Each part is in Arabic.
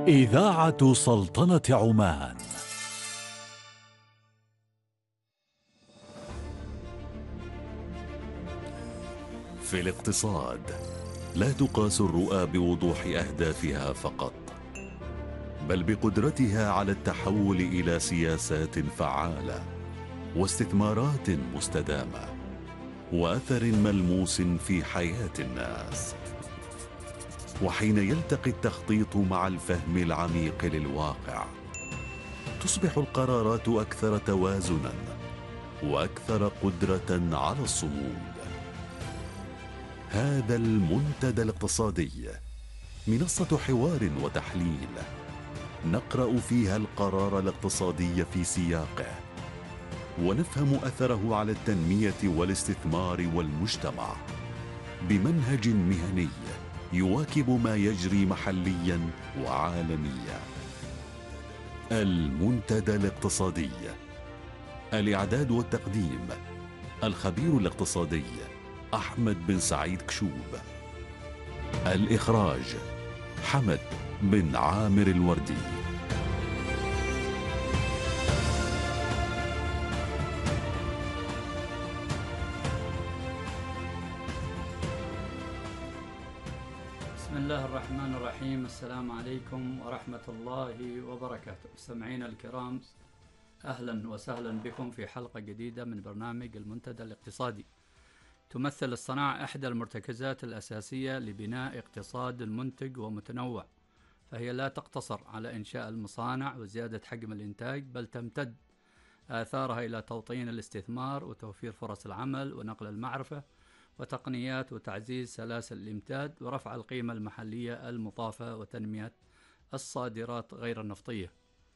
إذاعة سلطنة عمان. في الاقتصاد لا تقاس الرؤى بوضوح أهدافها فقط، بل بقدرتها على التحول إلى سياسات فعالة واستثمارات مستدامة وأثر ملموس في حياة الناس. وحين يلتقي التخطيط مع الفهم العميق للواقع، تصبح القرارات أكثر توازنا وأكثر قدرة على الصمود. هذا المنتدى الاقتصادي منصة حوار وتحليل، نقرأ فيها القرار الاقتصادي في سياقه، ونفهم أثره على التنمية والاستثمار والمجتمع بمنهج مهني يواكب ما يجري محليا وعالميا. المنتدى الاقتصادي، الإعداد والتقديم الخبير الاقتصادي أحمد بن سعيد كشوب، الإخراج حمد بن عامر الوردي. بسم الله الرحمن الرحيم. السلام عليكم ورحمة الله وبركاته. مستمعينا الكرام، أهلا وسهلا بكم في حلقة جديدة من برنامج المنتدى الاقتصادي. تمثل الصناعة إحدى المرتكزات الأساسية لبناء اقتصاد منتج ومتنوع، فهي لا تقتصر على إنشاء المصانع وزيادة حجم الإنتاج، بل تمتد آثارها إلى توطين الاستثمار وتوفير فرص العمل ونقل المعرفة وتقنيات وتعزيز سلاسل الإمداد ورفع القيمة المحلية المضافة وتنمية الصادرات غير النفطية.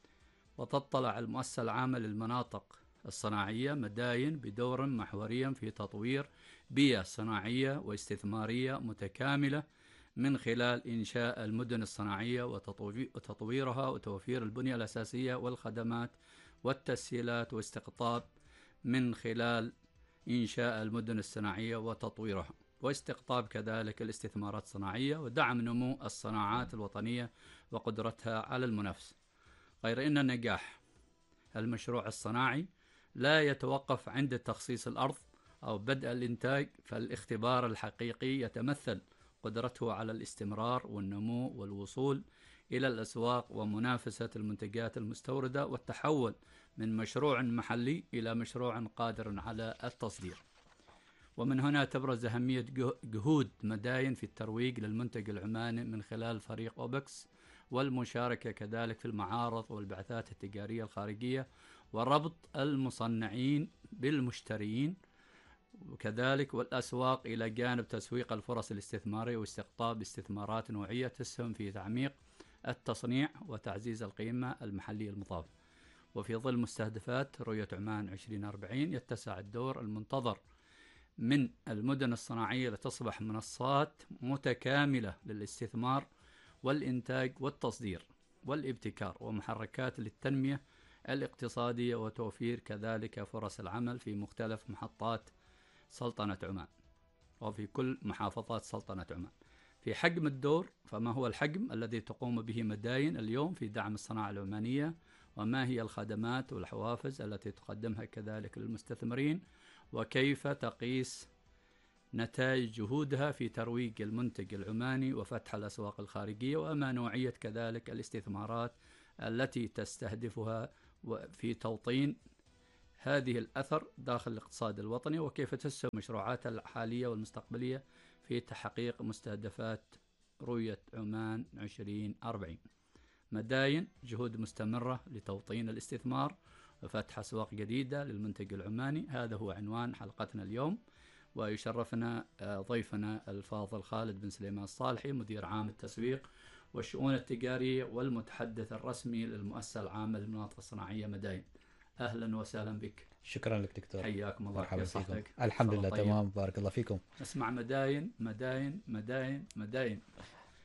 وتطلع المؤسسة العامة للمناطق الصناعية مداين بدور محوري في تطوير بيئة صناعية واستثمارية متكاملة من خلال إنشاء المدن الصناعية وتطويرها وتوفير البنية الأساسية والخدمات والتسهيلات، واستقطاب من خلال إنشاء المدن الصناعية وتطويرها، واستقطاب كذلك الاستثمارات الصناعية ودعم نمو الصناعات الوطنية وقدرتها على المنافسة. غير أن نجاح المشروع الصناعي لا يتوقف عند تخصيص الأرض أو بدء الإنتاج، فالاختبار الحقيقي يتمثل قدرته على الاستمرار والنمو والوصول إلى الأسواق ومنافسة المنتجات المستوردة والتحول من مشروع محلي إلى مشروع قادر على التصدير. ومن هنا تبرز أهمية جهود مداين في الترويج للمنتج العماني من خلال فريق أوبكس، والمشاركة كذلك في المعارض والبعثات التجارية الخارجية، وربط المصنعين بالمشترين وكذلك والأسواق، إلى جانب تسويق الفرص الاستثمارية واستقطاب استثمارات نوعية تسهم في تعميق التصنيع وتعزيز القيمة المحلية المضافة. وفي ظل مستهدفات رؤية عمان 2040 يتسع الدور المنتظر من المدن الصناعية لتصبح منصات متكاملة للاستثمار والإنتاج والتصدير والابتكار، ومحركات للتنمية الاقتصادية وتوفير كذلك فرص العمل في مختلف محطات سلطنة عمان وفي كل محافظات سلطنة عمان. في حجم الدور، فما هو الحجم الذي تقوم به مداين اليوم في دعم الصناعة العمانية، وما هي الخدمات والحوافز التي تقدمها كذلك للمستثمرين، وكيف تقيس نتائج جهودها في ترويج المنتج العماني وفتح الأسواق الخارجية، وما نوعية كذلك الاستثمارات التي تستهدفها في توطين هذه الأثر داخل الاقتصاد الوطني، وكيف تسهم مشروعات الحالية والمستقبلية في تحقيق مستهدفات رؤية عمان 2040. مداين جهود مستمرة لتوطين الاستثمار وفتح أسواق جديدة للمنتج العماني، هذا هو عنوان حلقتنا اليوم. ويشرفنا ضيفنا الفاضل خالد بن سليمان الصالحي، مدير عام التسويق والشؤون التجارية والمتحدث الرسمي للمؤسسة العامة للمناطق الصناعية مداين. أهلا وسهلا بك. شكرا لك دكتور. حياكم الله. مرحبا كيف فيكم. صحتك؟ الحمد لله تمام، بارك الله فيكم. نسمع مداين مداين مداين مداين.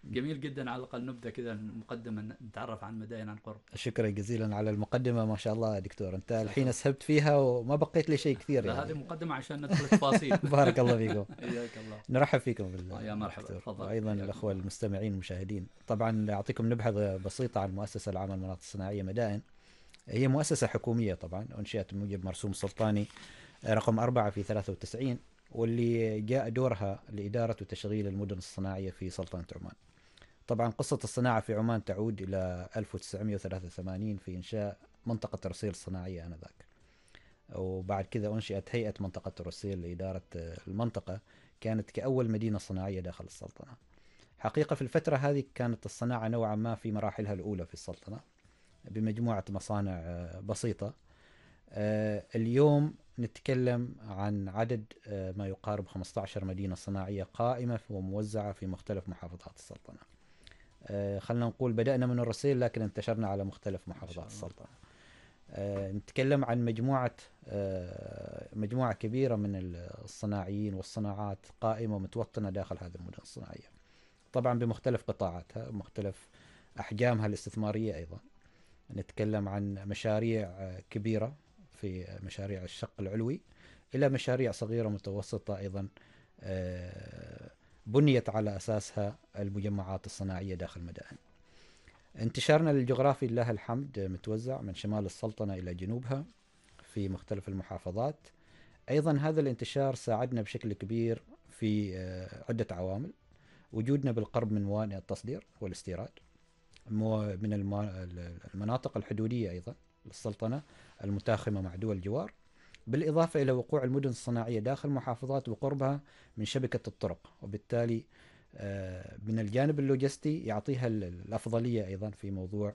جميل جدا، على الأقل نبدأ كذا مقدمة نتعرف عن مدائن عن قرب. شكرا جزيلا على المقدمة، ما شاء الله يا دكتور، أنت جزاك الحين الله. أسهبت فيها وما بقيت لي شيء كثير لا، هذه يعني. مقدمة عشان ندخل التفاصيل. بارك الله فيكم. حياك الله. نرحب فيكم يا مرحبا، بالدكتور، تفضل. وأيضا حياكم الأخوة الله. المستمعين والمشاهدين. طبعا أعطيكم نبذة بسيطة عن المؤسسة العامة للمناطق الصناعية مدائن. هي مؤسسة حكومية طبعا، أنشئت بموجب مرسوم سلطاني رقم 4 في 93، واللي جاء دورها لإدارة وتشغيل المدن الصناعية في سلطنة عمان. طبعا قصة الصناعة في عمان تعود إلى 1983 في إنشاء منطقة الرسيل الصناعية آنذاك، وبعد كذا أنشئت هيئة منطقة الرسيل لإدارة المنطقة، كانت كأول مدينة صناعية داخل السلطنة. حقيقة في الفترة هذه كانت الصناعة نوعا ما في مراحلها الأولى في السلطنة بمجموعة مصانع بسيطة. اليوم نتكلم عن عدد ما يقارب 15 مدينة صناعية قائمة وموزعة في مختلف محافظات السلطنة. خلنا نقول بدأنا من الرسيل لكن انتشرنا على مختلف محافظات السلطنة. نتكلم عن مجموعة كبيرة من الصناعيين والصناعات قائمة ومتوطنة داخل هذه المدن الصناعية، طبعا بمختلف قطاعاتها ومختلف أحجامها الاستثمارية. أيضا نتكلم عن مشاريع كبيرة في مشاريع الشق العلوي إلى مشاريع صغيرة متوسطة أيضا بنيت على أساسها المجمعات الصناعية داخل مدائن. انتشارنا الجغرافي لله الحمد متوزع من شمال السلطنة إلى جنوبها في مختلف المحافظات. أيضا هذا الانتشار ساعدنا بشكل كبير في عدة عوامل: وجودنا بالقرب من موانئ التصدير والاستيراد، من المناطق الحدودية أيضا للسلطنة المتاخمة مع دول الجوار، بالإضافة إلى وقوع المدن الصناعية داخل محافظات وقربها من شبكة الطرق، وبالتالي من الجانب اللوجستي يعطيها الأفضلية أيضا في موضوع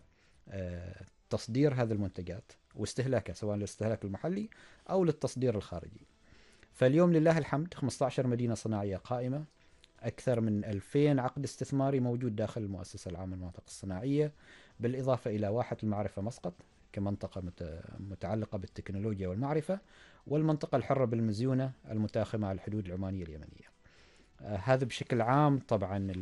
تصدير هذه المنتجات واستهلاكها سواء للاستهلاك المحلي أو للتصدير الخارجي. فاليوم لله الحمد 15 مدينة صناعية قائمة، أكثر من 2000 عقد استثماري موجود داخل المؤسسة العامة للمناطق الصناعية، بالإضافة إلى واحة المعرفة مسقط كمنطقة متعلقة بالتكنولوجيا والمعرفة، والمنطقة الحرة بالمزيونة المتاخمة على الحدود العمانية اليمنية. هذا بشكل عام طبعا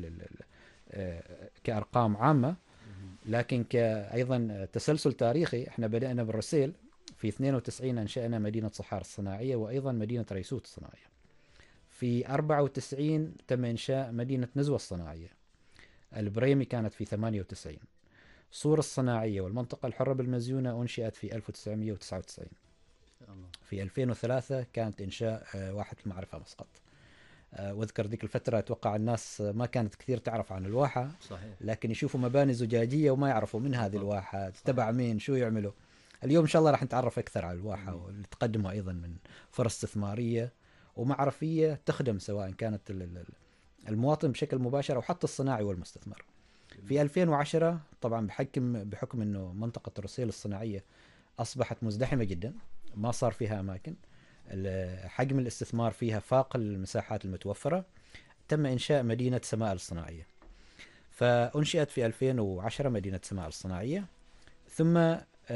كأرقام عامة، لكن أيضا تسلسل تاريخي. احنا بدأنا بالرسيل في 92 أنشأنا مدينة صحار الصناعية وأيضا مدينة ريسوت الصناعية. في 94 تم إنشاء مدينة نزوة الصناعية. البريمي كانت في 98. صور الصناعية والمنطقة الحرة بالمزيونة أنشئت في 1999. في 2003 كانت إنشاء واحة المعرفة مسقط. واذكر ذيك الفترة أتوقع الناس ما كانت كثير تعرف عن الواحة، صحيح. لكن يشوفوا مباني زجاجية وما يعرفوا من هذه الواحة تبع مين شو يعملوا. اليوم إن شاء الله راح نتعرف أكثر على الواحة واللي تقدمها أيضا من فرص استثمارية ومعرفية تخدم سواء كانت المواطن بشكل مباشر أو حتى الصناعي والمستثمر. في 2010 طبعا بحكم أنه منطقة الرسيل الصناعية أصبحت مزدحمة جدا، ما صار فيها أماكن، حجم الاستثمار فيها فاق المساحات المتوفرة، تم إنشاء مدينة سمائل الصناعية. فأنشئت في 2010 مدينة سمائل الصناعية، ثم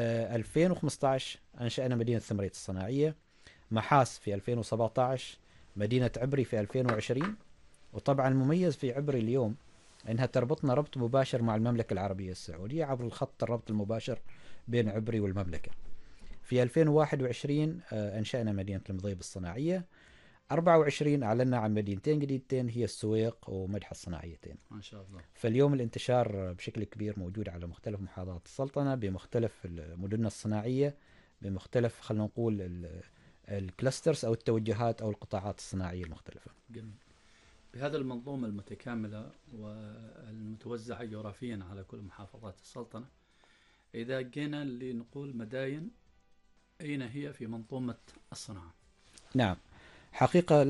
2015 أنشأنا مدينة ثمريت الصناعية، محاس في 2017، مدينة عبري في 2020. وطبعا المميز في عبري اليوم أنها تربطنا ربط مباشر مع المملكة العربية السعودية عبر الخط الربط المباشر بين عبري والمملكة. في 2021 أنشأنا مدينة المضيب الصناعية. 24 أعلنا عن مدينتين جديدتين هي السويق ومدحة الصناعيتين. ما شاء الله. فاليوم الانتشار بشكل كبير موجود على مختلف محافظات السلطنة بمختلف المدن الصناعية، بمختلف خلينا نقول الكلاسترز أو التوجهات أو القطاعات الصناعية المختلفة. جميل. بهذا المنظومة المتكاملة والمتوزعة جغرافيا على كل محافظات السلطنة، إذا جينا لنقول مداين أين هي في منظومة الصناعة؟ نعم، حقيقة